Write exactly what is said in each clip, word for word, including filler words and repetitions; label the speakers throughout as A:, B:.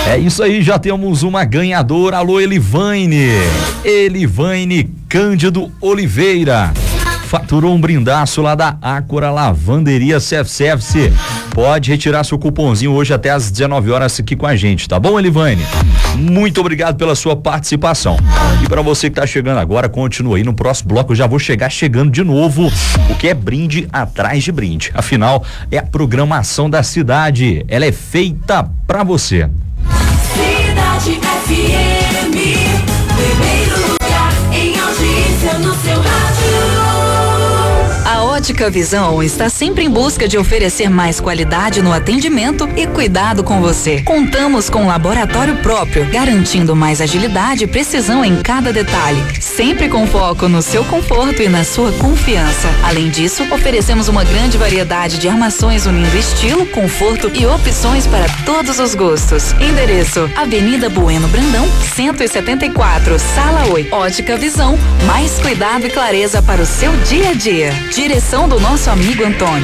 A: É isso aí, já temos uma ganhadora. Alô, Elivaine. Elivaine Cândido Oliveira. Faturou um brindaço lá da Ácora Lavanderia Self-Service. Pode retirar seu cupomzinho hoje até às dezenove horas aqui com a gente, tá bom, Elivaine? Muito obrigado pela sua participação. E para você que tá chegando agora, continua aí no próximo bloco. Eu já vou chegar chegando de novo, o que é brinde atrás de brinde. Afinal, é a programação da cidade. Ela é feita pra você.
B: Cidade F M, primeiro lugar em audiência no seu rádio.
C: A Ótica Visão está sempre em busca de oferecer mais qualidade no atendimento e cuidado com você. Contamos com um laboratório próprio, garantindo mais agilidade e precisão em cada detalhe, sempre com foco no seu conforto e na sua confiança. Além disso, oferecemos uma grande variedade de armações unindo estilo, conforto e opções para todos os gostos. Endereço: Avenida Bueno Brandão, cento e setenta e quatro, Sala oito. Ótica Visão, mais cuidado e clareza para o seu dia a dia. Direção do nosso amigo Antônio.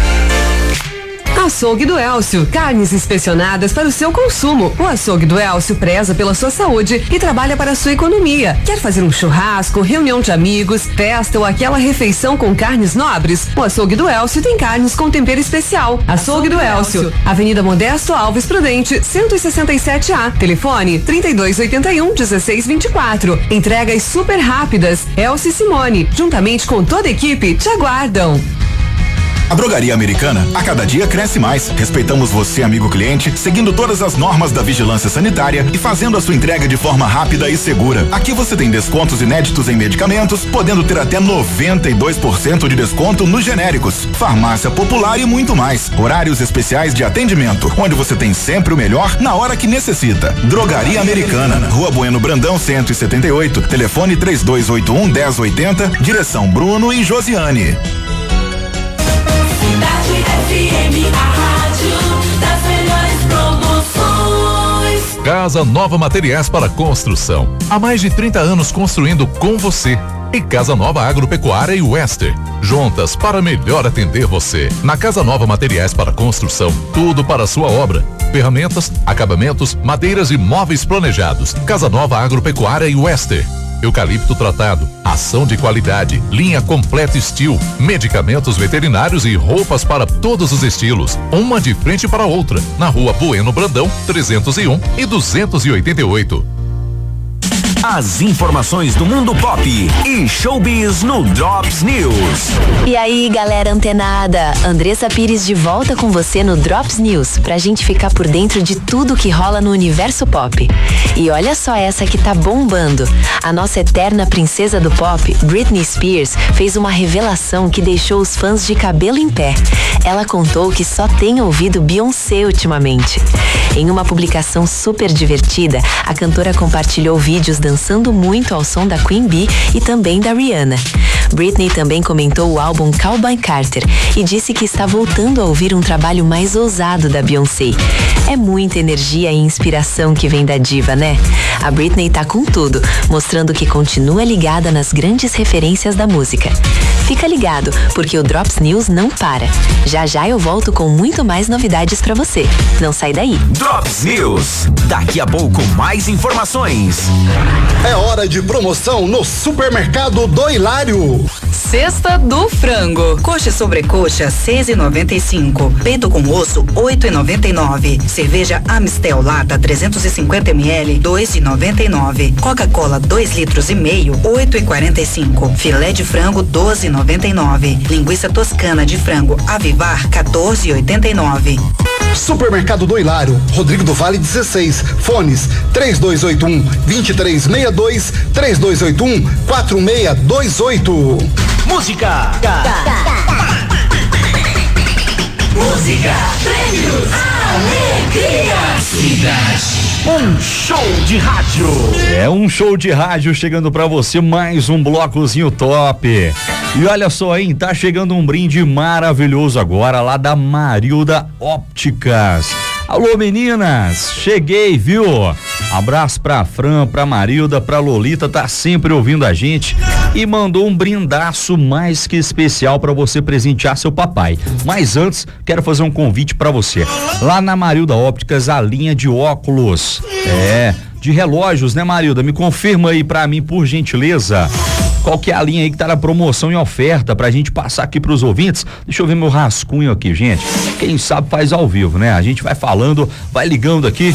D: Açougue do Elcio, carnes inspecionadas para o seu consumo. O Açougue do Elcio preza pela sua saúde e trabalha para a sua economia. Quer fazer um churrasco, reunião de amigos, festa ou aquela refeição com carnes nobres? O Açougue do Elcio tem carnes com tempero especial. Açougue do Elcio, Avenida Modesto Alves Prudente, cento e sessenta e sete A. Telefone trinta e dois oitenta e um, dezesseis vinte e quatro. Entregas super rápidas. Elcio e Simone, juntamente com toda a equipe, te aguardam.
E: A Drogaria Americana a cada dia cresce mais. Respeitamos você, amigo cliente, seguindo todas as normas da vigilância sanitária e fazendo a sua entrega de forma rápida e segura. Aqui você tem descontos inéditos em medicamentos, podendo ter até noventa e dois por cento de desconto nos genéricos, farmácia popular e muito mais. Horários especiais de atendimento, onde você tem sempre o melhor na hora que necessita. Drogaria Americana, Rua Bueno Brandão cento e setenta e oito, telefone três dois oito um, dez oitenta, direção Bruno e Josiane.
B: Cidade F M, a rádio das melhores promoções.
F: Casa Nova Materiais para Construção. Há mais de trinta anos construindo com você. E Casa Nova Agropecuária e Wester. Juntas para melhor atender você. Na Casa Nova Materiais para Construção, tudo para a sua obra. Ferramentas, acabamentos, madeiras e móveis planejados. Casa Nova Agropecuária e Wester. Eucalipto tratado, ação de qualidade, linha completa Steel, medicamentos veterinários e roupas para todos os estilos, uma de frente para a outra, na Rua Bueno Brandão, trezentos e um e duzentos e oitenta e oito.
G: As informações do mundo pop e showbiz no Drops News.
H: E aí, galera antenada, Andressa Pires de volta com você no Drops News, pra gente ficar por dentro de tudo que rola no universo pop. E olha só essa que tá bombando. A nossa eterna princesa do pop, Britney Spears, fez uma revelação que deixou os fãs de cabelo em pé. Ela contou que só tem ouvido Beyoncé ultimamente. Em uma publicação super divertida, a cantora compartilhou vídeos dançando muito ao som da Queen Bee e também da Rihanna. Britney também comentou o álbum Cowboy Carter e disse que está voltando a ouvir um trabalho mais ousado da Beyoncé. É muita energia e inspiração que vem da diva, né? A Britney tá com tudo, mostrando que continua ligada nas grandes referências da música. Fica ligado, porque o Drops News não para. Já já eu volto com muito mais novidades pra você. Não sai daí.
G: Drops News. Daqui a pouco mais informações.
I: É hora de promoção no Supermercado do Hilário.
C: Sexta do frango. Coxa e sobrecoxa, seis e noventa e cinco. Peito com osso, oito e noventa e nove. Cerveja Amistel Lata trezentos e cinquenta mililitros, dois e noventa e nove. Coca-Cola dois litros e meio, oito e quarenta e cinco. Filé de frango doze e noventa e nove. Linguiça toscana de frango Avivar quatorze e oitenta e nove.
I: Supermercado do Hilário, Rodrigo do Vale dezesseis. Fones três dois oito um, dois três seis dois, três dois oito um, quatro seis dois oito.
G: Música.
B: Música, prêmios, alegria, cidade.
G: Um show de rádio.
A: É um show de rádio chegando pra você, mais um blocozinho top. E olha só, hein, tá chegando um brinde maravilhoso agora lá da Marilda Ópticas. Alô, meninas, cheguei, viu? Abraço pra Fran, pra Marilda, pra Lolita, tá sempre ouvindo a gente. e mandou um brindaço mais que especial para você presentear seu papai. Mas antes, quero fazer um convite para você. Lá na Marilda Ópticas, a linha de óculos. É, de relógios, né, Marilda? Me confirma aí para mim, por gentileza. Qual que é a linha aí que tá na promoção e oferta pra gente passar aqui pros ouvintes? Deixa eu ver meu rascunho aqui, gente. Quem sabe faz ao vivo, né? A gente vai falando, vai ligando aqui.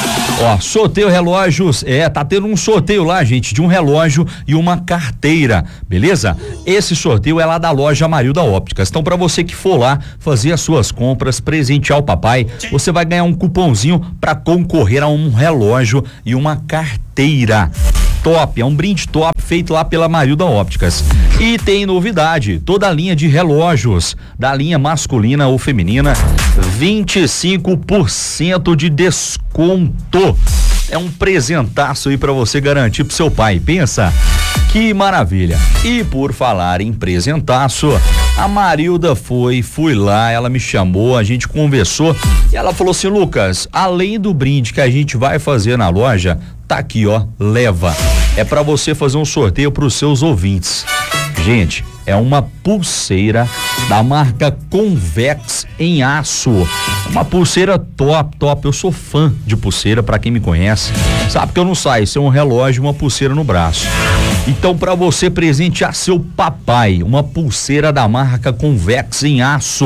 A: Ó, sorteio relógios, é, tá tendo um sorteio lá, gente, de um relógio e uma carteira, beleza? Esse sorteio é lá da loja Marilda Ópticas. Então, pra você que for lá fazer as suas compras, presentear o papai, você vai ganhar um cupomzinho pra concorrer a um relógio e uma carteira. Top, é um brinde top feito lá pela Marilda Ópticas. E tem novidade, toda a linha de relógios, da linha masculina ou feminina, vinte e cinco por cento de desconto. É um presentaço aí pra você garantir pro seu pai, pensa? Que maravilha. E por falar em presentaço, a Marilda foi, fui lá, ela me chamou, a gente conversou e ela falou assim: Lucas, além do brinde que a gente vai fazer na loja, tá aqui, ó, leva. É pra você fazer um sorteio pros seus ouvintes. Gente, é uma pulseira da marca Convex em aço. Uma pulseira top, top. Eu sou fã de pulseira, pra quem me conhece. Sabe que eu não saio, isso é um relógio e uma pulseira no braço. Então, pra você presentear seu papai, uma pulseira da marca Convex em aço.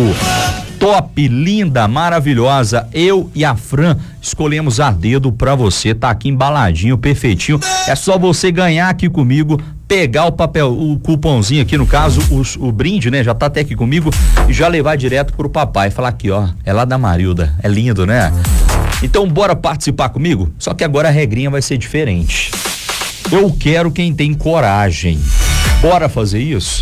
A: Top, linda, maravilhosa. Eu e a Fran escolhemos a dedo pra você, tá aqui embaladinho, perfeitinho. É só você ganhar aqui comigo, pegar o papel, o cupomzinho aqui, no caso, o, o brinde, né? Já tá até aqui comigo, e já levar direto pro papai. Falar aqui, ó, é lá da Marilda. É lindo, né? Então, bora participar comigo? Só que agora a regrinha vai ser diferente. Eu quero quem tem coragem. Bora fazer isso?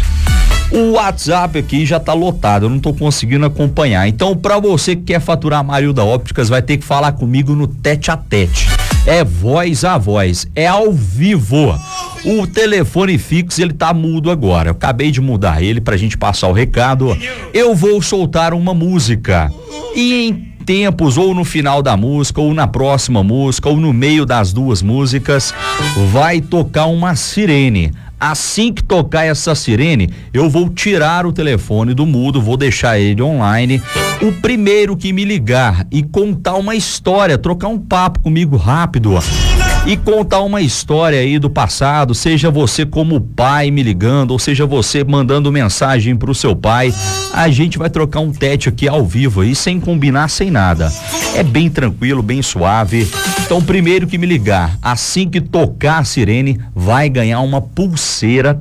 A: O WhatsApp aqui já tá lotado, eu não tô conseguindo acompanhar. Então, pra você que quer faturar a Marilda Ópticas, vai ter que falar comigo no tete a tete. É voz a voz, é ao vivo. O telefone fixo, ele tá mudo agora. Eu acabei de mudar ele pra gente passar o recado. Eu vou soltar uma música. E em tempos, ou no final da música, ou na próxima música, ou no meio das duas músicas, vai tocar uma sirene. Assim que tocar essa sirene, eu vou tirar o telefone do mudo, vou deixar ele online. O primeiro que me ligar e contar uma história, trocar um papo comigo rápido, ó, e contar uma história aí do passado, seja você como pai me ligando, ou seja você mandando mensagem pro seu pai, a gente vai trocar um tete aqui ao vivo aí, sem combinar, sem nada. É bem tranquilo, bem suave. Então, primeiro que me ligar, assim que tocar a sirene, vai ganhar uma pulseira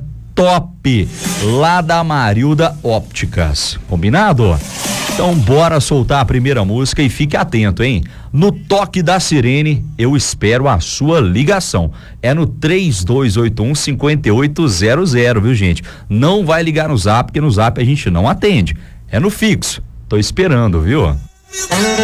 A: top lá da Marilda Ópticas. Combinado? Então, bora soltar a primeira música e fique atento, hein? No toque da sirene, eu espero a sua ligação. É no três dois oito um, cinco oito zero zero, viu, gente? Não vai ligar no Zap, porque no Zap a gente não atende. É no fixo. Tô esperando, viu?